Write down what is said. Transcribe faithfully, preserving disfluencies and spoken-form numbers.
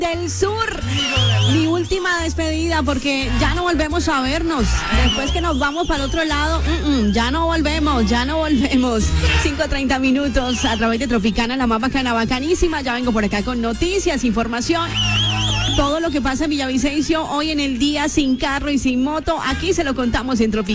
del Sur. Mi última despedida porque ya no volvemos a vernos. Después que nos vamos para el otro lado, mm-mm, ya no volvemos, ya no volvemos. cinco treinta minutos a través de Tropicana, la más bacana, bacanísima. Ya vengo por acá con noticias, información. Todo lo que pasa en Villavicencio hoy en el día sin carro y sin moto, aquí se lo contamos en Tropicana.